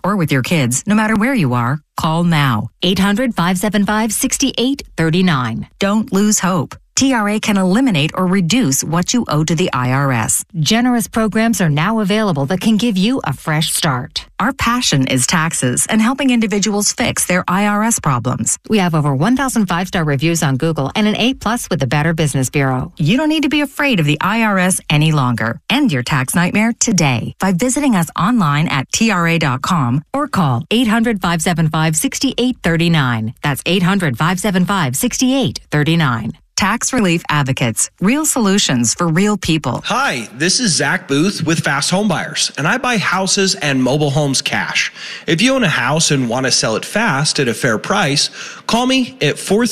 or with your kids, no matter where you are, call now. 800-575-6839. Don't lose hope. TRA can eliminate or reduce what you owe to the IRS. Generous programs are now available that can give you a fresh start. Our passion is taxes and helping individuals fix their IRS problems. We have over 1,000 5-star reviews on Google and an A+ with the Better Business Bureau. You don't need to be afraid of the IRS any longer. End your tax nightmare today by visiting us online at TRA.com or call 800-575-6839. That's 800-575-6839. Tax Relief Advocates. Real solutions for real people. Hi, this is Zach Booth with Fast Home Buyers, and I buy houses and mobile homes cash. If you own a house and want to sell it fast at a fair price, call me at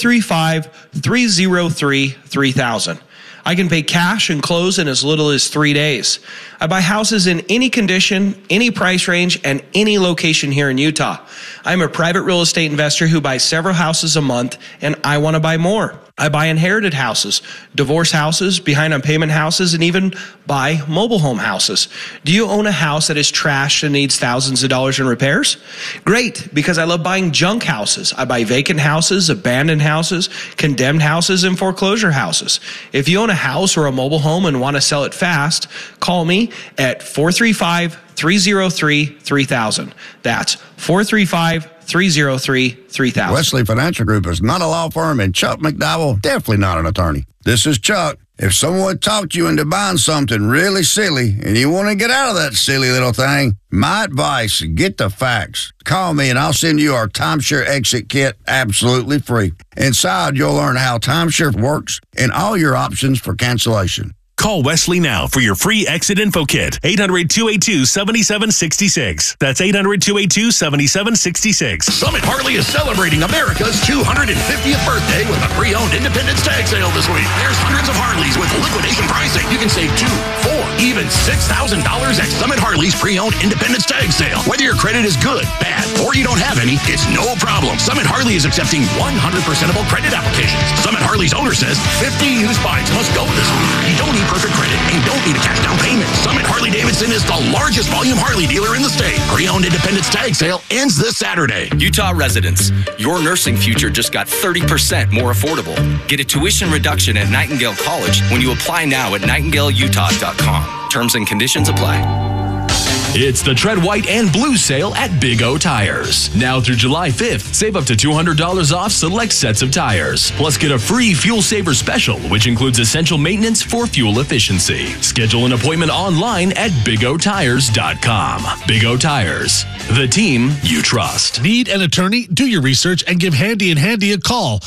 435-303-3000. I can pay cash and close in as little as 3 days. I buy houses in any condition, any price range, and any location here in Utah. I'm a private real estate investor who buys several houses a month, and I want to buy more. I buy inherited houses, divorce houses, behind on payment houses, and even buy mobile home houses. Do you own a house that is trashed and needs thousands of dollars in repairs? Great, because I love buying junk houses. I buy vacant houses, abandoned houses, condemned houses, and foreclosure houses. If you own a house or a mobile home and want to sell it fast, call me at 435-303-3000. That's 435-303-3000. Wesley Financial Group is not a law firm, and Chuck McDowell, definitely not an attorney. This is Chuck. If someone talked you into buying something really silly and you want to get out of that silly little thing, my advice, get the facts. Call me and I'll send you our timeshare exit kit absolutely free. Inside, you'll learn how timeshare works and all your options for cancellation. Call Wesley now for your free exit info kit. 800-282-7766. That's 800-282-7766. Summit Harley is celebrating America's 250th birthday with a pre-owned Independence tag sale this week. There's hundreds of Harleys with liquidation pricing. You can save $2,000, $4,000, even $6,000 at Summit Harley's pre-owned Independence tag sale. Whether your credit is good, bad, or you don't have any, it's no problem. Summit Harley is accepting 100%able credit applications. Summit Harley's owner says 50 used bikes must go this week. You don't need perfect credit and don't need a cash down payment. Summit Harley-Davidson is the largest volume Harley dealer in the state. Pre-owned Independence tag sale ends this Saturday. Utah residents, your nursing future just got 30% more affordable. Get a tuition reduction at Nightingale College when you apply now at nightingaleutah.com. Terms and conditions apply. It's the Tread White and Blue sale at Big O Tires. Now through July 5th, save up to $200 off select sets of tires. Plus, get a free Fuel Saver Special, which includes essential maintenance for fuel efficiency. Schedule an appointment online at BigOTires.com. Big O Tires, the team you trust. Need an attorney? Do your research and give Handy and Handy a call.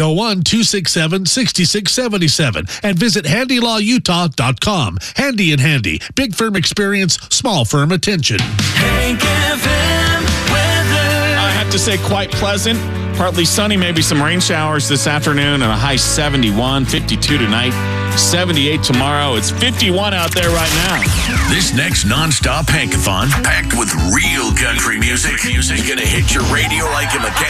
801-267-6677. And visit HandyLawUtah.com. Handy and Handy. Big firm experience, small firm attention. Hank FM weather. I have to say, quite pleasant. Partly sunny, maybe some rain showers this afternoon, and a high 71, 52 tonight, 78 tomorrow. It's 51 out there right now. This next nonstop Hankathon, packed with real country music, is going to hit your radio like a mechanic.